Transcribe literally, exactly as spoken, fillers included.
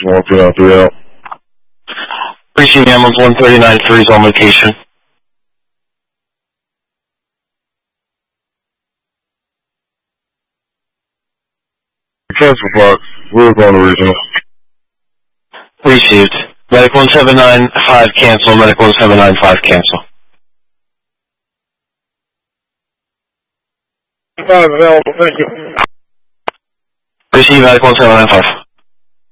one three nine three out. Receiving ambulance one thirty-nine three is on location. Cancel Fox. We're going to regional. Received. Medic one seven nine five cancel. Medic one seven nine five cancel. Five available. Thank you. Receive Medic one seven nine five.